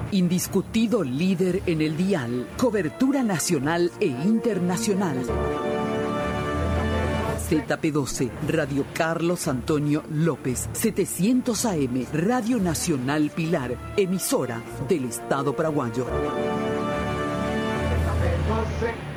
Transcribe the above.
Indiscutido líder en el dial. Cobertura nacional e internacional. ZP12, Radio Carlos Antonio López, 700 AM, Radio Nacional Pilar, emisora del Estado paraguayo.